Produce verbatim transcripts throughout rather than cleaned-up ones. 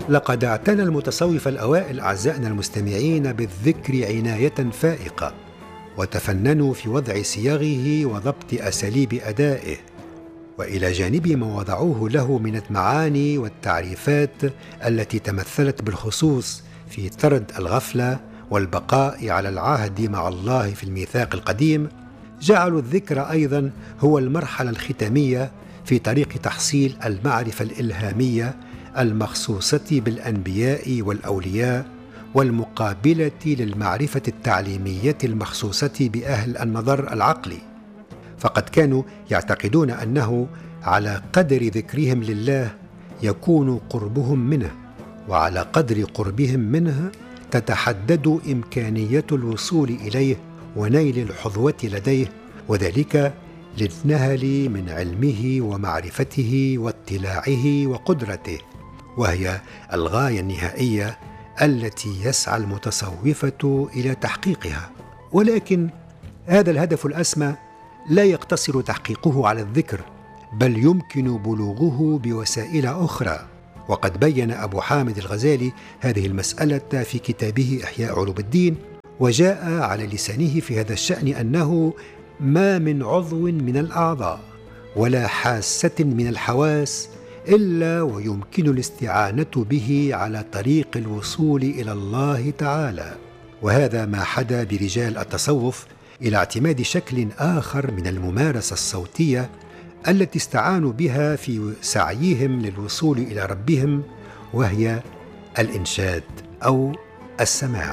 لقد اعتنى المتصوف الأوائل أعزائنا المستمعين بالذكر عناية فائقة، وتفننوا في وضع صياغه وضبط أساليب أدائه، وإلى جانب ما وضعوه له من المعاني والتعريفات التي تمثلت بالخصوص في طرد الغفلة والبقاء على العهد مع الله في الميثاق القديم، جعلوا الذكر أيضا هو المرحلة الختامية في طريق تحصيل المعرفة الإلهامية المخصوصة بالأنبياء والأولياء، والمقابلة للمعرفة التعليمية المخصوصة بأهل النظر العقلي. فقد كانوا يعتقدون أنه على قدر ذكرهم لله يكون قربهم منه، وعلى قدر قربهم منه تتحدد إمكانية الوصول إليه ونيل الحظوة لديه، وذلك للنهل من علمه ومعرفته واطلاعه وقدرته، وهي الغاية النهائية التي يسعى المتصوفة إلى تحقيقها. ولكن هذا الهدف الأسمى لا يقتصر تحقيقه على الذكر، بل يمكن بلوغه بوسائل أخرى، وقد بين أبو حامد الغزالي هذه المسألة في كتابه إحياء علوم الدين، وجاء على لسانه في هذا الشأن أنه ما من عضو من الأعضاء ولا حاسة من الحواس إلا ويمكن الاستعانة به على طريق الوصول إلى الله تعالى. وهذا ما حدا برجال التصوف إلى اعتماد شكل آخر من الممارسة الصوتية التي استعانوا بها في سعيهم للوصول إلى ربهم، وهي الإنشاد أو السماع.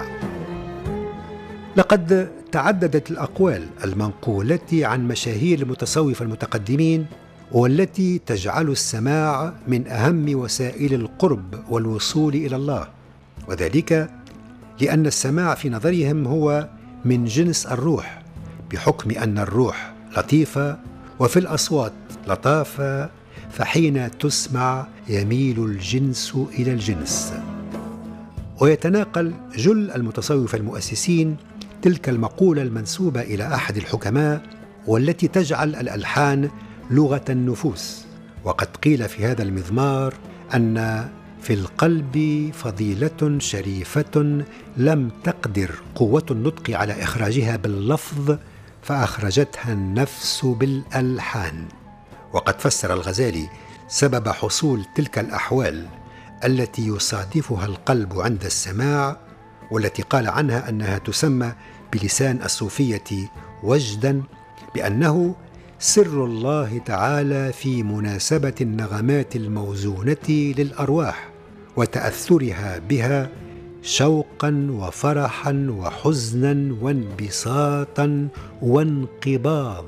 لقد تعددت الأقوال المنقولة عن مشاهير المتصوفة المتقدمين، والتي تجعل السماع من أهم وسائل القرب والوصول إلى الله، وذلك لأن السماع في نظرهم هو من جنس الروح، بحكم أن الروح لطيفة وفي الأصوات لطافة، فحين تسمع يميل الجنس إلى الجنس. ويتناقل جل المتصوفة المؤسسين تلك المقولة المنسوبة إلى أحد الحكماء، والتي تجعل الألحان لغة النفوس. وقد قيل في هذا المضمار أن في القلب فضيلة شريفة لم تقدر قوة النطق على إخراجها باللفظ، فأخرجتها النفس بالألحان. وقد فسر الغزالي سبب حصول تلك الأحوال التي يصادفها القلب عند السماع، والتي قال عنها أنها تسمى بلسان الصوفية وجدا، بأنه سر الله تعالى في مناسبة النغمات الموزونة للأرواح وتأثرها بها شوقا وفرحا وحزنا وانبساطا وانقباضا.